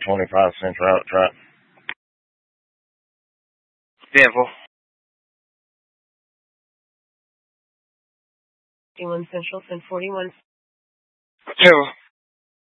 25 cents route trap. Danville. 51 Central, 1041. Two.